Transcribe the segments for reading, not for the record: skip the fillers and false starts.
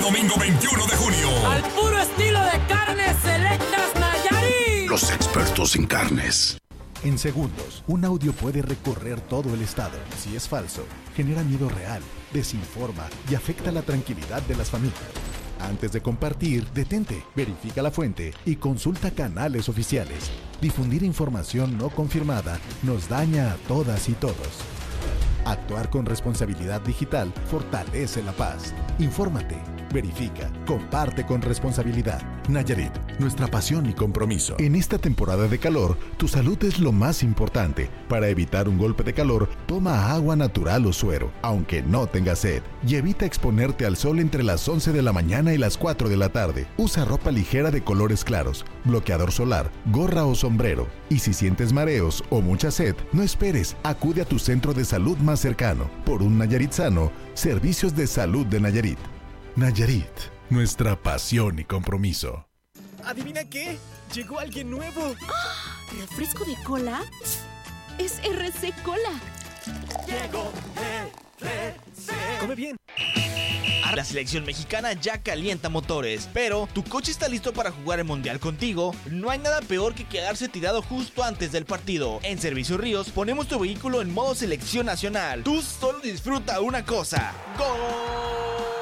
Domingo 21 de junio. Al puro estilo de Carnes Selectas Nayarit. Los expertos en carnes. En segundos, un audio puede recorrer todo el estado. Si es falso, genera miedo real, desinforma y afecta la tranquilidad de las familias. Antes de compartir, detente, verifica la fuente y consulta canales oficiales. Difundir información no confirmada nos daña a todas y todos. Actuar con responsabilidad digital fortalece la paz. Infórmate, verifica, comparte con responsabilidad. Nayarit, nuestra pasión y compromiso. En esta temporada de calor, tu salud es lo más importante. Para evitar un golpe de calor, toma agua natural o suero, aunque no tengas sed. Y evita exponerte al sol entre las 11 de la mañana y las 4 de la tarde. Usa ropa ligera de colores claros, bloqueador solar, gorra o sombrero. Y si sientes mareos o mucha sed, no esperes, acude a tu centro de salud más cercano. Por un Nayarit sano, Servicios de Salud de Nayarit. Nayarit, nuestra pasión y compromiso. ¿Adivina qué? Llegó alguien nuevo. ¡Oh! ¿Refresco de cola? Es RC Cola. Llegó RC. Come bien. La selección mexicana ya calienta motores, pero tu coche está listo para jugar el mundial contigo. No hay nada peor que quedarse tirado justo antes del partido. En Servicios Ríos ponemos tu vehículo en modo selección nacional. Tú solo disfruta una cosa: ¡gol!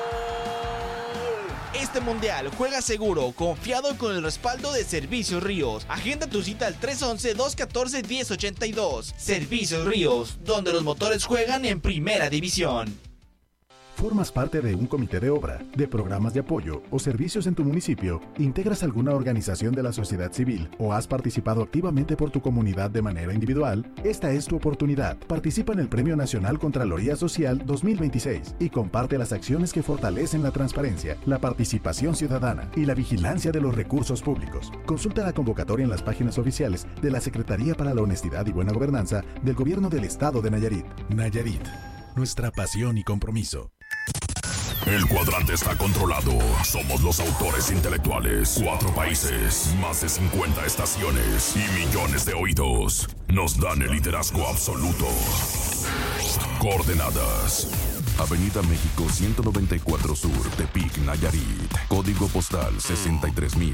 Este mundial juega seguro, confiado con el respaldo de Servicios Ríos. Agenda tu cita al 311-214-1082. Servicios Ríos, donde los motores juegan en primera división. ¿Formas parte de un comité de obra, de programas de apoyo o servicios en tu municipio? ¿Integras alguna organización de la sociedad civil o has participado activamente por tu comunidad de manera individual? Esta es tu oportunidad. Participa en el Premio Nacional Contraloría Social 2026 y comparte las acciones que fortalecen la transparencia, la participación ciudadana y la vigilancia de los recursos públicos. Consulta la convocatoria en las páginas oficiales de la Secretaría para la Honestidad y Buena Gobernanza del Gobierno del Estado de Nayarit. Nayarit, nuestra pasión y compromiso. El cuadrante está controlado. Somos los autores intelectuales. 4 países, más de 50 estaciones y millones de oídos. Nos dan el liderazgo absoluto. Coordenadas: Avenida México 194 Sur, Tepic, Nayarit. Código postal 63000.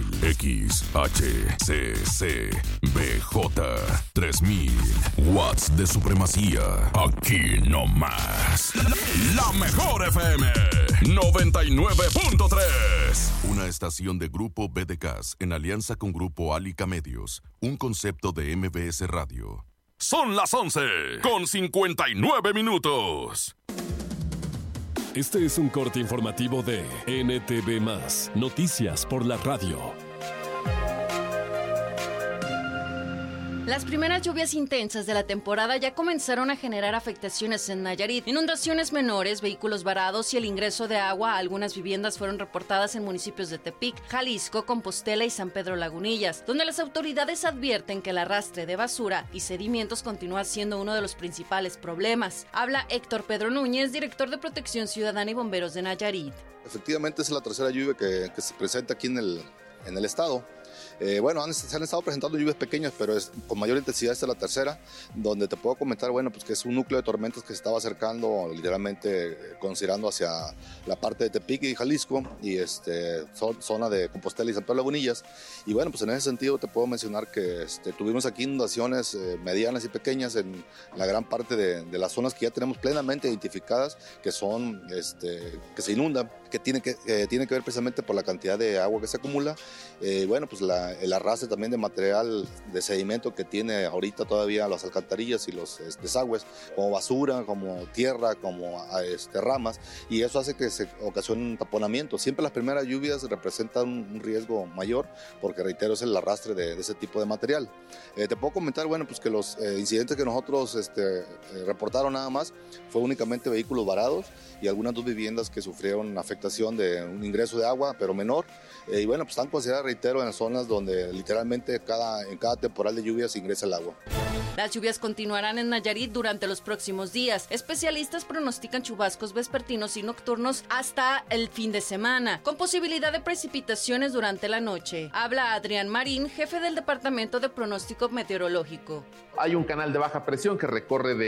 XHCC BJ 3000. Watts de supremacía. Aquí no más. La mejor FM 99.3. Una estación de Grupo BDCAS en alianza con Grupo Álica Medios. Un concepto de MBS Radio. Son las 11:59 minutos. Este es un corte informativo de NTV+, Noticias por la Radio. Las primeras lluvias intensas de la temporada ya comenzaron a generar afectaciones en Nayarit. Inundaciones menores, vehículos varados y el ingreso de agua a algunas viviendas fueron reportadas en municipios de Tepic, Jalisco, Compostela y San Pedro Lagunillas, donde las autoridades advierten que el arrastre de basura y sedimentos continúa siendo uno de los principales problemas. Habla Héctor Pedro Núñez, director de Protección Ciudadana y Bomberos de Nayarit. Efectivamente es la tercera lluvia que se presenta aquí en el estado. Se han estado presentando lluvias pequeñas, pero con mayor intensidad esta es la tercera, donde te puedo comentar, que es un núcleo de tormentas que se estaba acercando, literalmente considerando hacia la parte de Tepic y Jalisco, y zona de Compostela y San Pedro Lagunillas. Y en ese sentido te puedo mencionar que tuvimos aquí inundaciones medianas y pequeñas en la gran parte de las zonas que ya tenemos plenamente identificadas, que son, que se inundan, que tiene que ver precisamente por la cantidad de agua que se acumula. El arrastre también de material de sedimento que tiene ahorita todavía las alcantarillas y los desagües, como basura, como tierra, como ramas, y eso hace que se ocasione un taponamiento. Siempre las primeras lluvias representan un riesgo mayor, porque reitero, es el arrastre de ese tipo de material. Te puedo comentar, que los incidentes que nosotros reportaron nada más fue únicamente vehículos varados y algunas 2 viviendas que sufrieron afectación de un ingreso de agua, pero menor. Están consideradas, reitero, en zonas donde literalmente en cada temporal de lluvias ingresa el agua. Las lluvias continuarán en Nayarit durante los próximos días. Especialistas pronostican chubascos vespertinos y nocturnos hasta el fin de semana, con posibilidad de precipitaciones durante la noche. Habla Adrián Marín, jefe del Departamento de Pronóstico Meteorológico. Hay un canal de baja presión que recorre de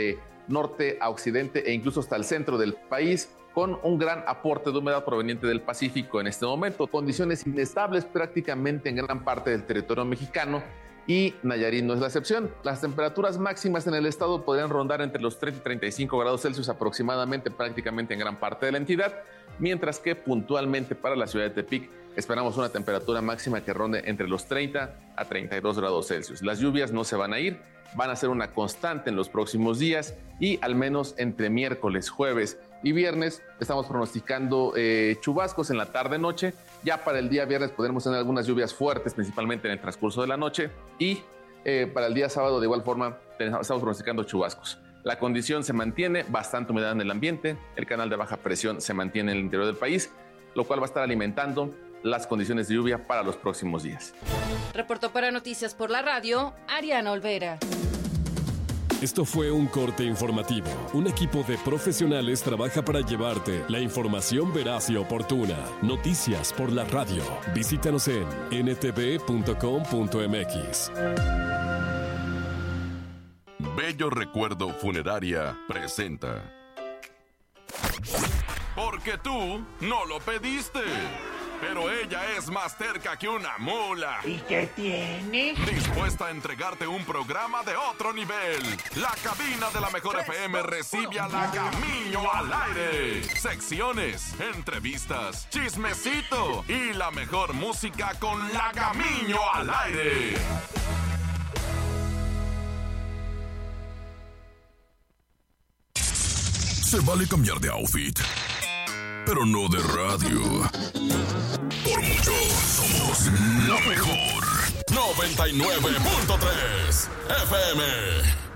norte a occidente e incluso hasta el centro del país, con un gran aporte de humedad proveniente del Pacífico en este momento. Condiciones inestables prácticamente en gran parte del territorio mexicano, y Nayarit no es la excepción. Las temperaturas máximas en el estado podrían rondar entre los 30 y 35 grados Celsius aproximadamente, prácticamente en gran parte de la entidad, mientras que puntualmente para la ciudad de Tepic esperamos una temperatura máxima que ronde entre los 30 a 32 grados Celsius. Las lluvias no se van a ir, van a ser una constante en los próximos días, y al menos entre miércoles, jueves y viernes estamos pronosticando chubascos en la tarde-noche. Ya para el día viernes podremos tener algunas lluvias fuertes, principalmente en el transcurso de la noche, y para el día sábado de igual forma estamos pronosticando chubascos. La condición se mantiene, bastante humedad en el ambiente, el canal de baja presión se mantiene en el interior del país, lo cual va a estar alimentando las condiciones de lluvia para los próximos días. Reportó para Noticias por la Radio, Ariana Olvera. Esto fue un corte informativo. Un equipo de profesionales trabaja para llevarte la información veraz y oportuna. Noticias por la Radio. Visítanos en ntv.com.mx. Bello Recuerdo Funeraria presenta. Porque tú no lo pediste. Pero ella es más terca que una mula. ¿Y qué tiene? Dispuesta a entregarte un programa de otro nivel. La cabina de la Mejor FM recibe a La Gamiño al aire. Secciones, entrevistas, chismecito y la mejor música con La Gamiño al aire. Se vale cambiar de outfit, pero no de radio. Por mucho, somos lo mejor. 99.3 FM.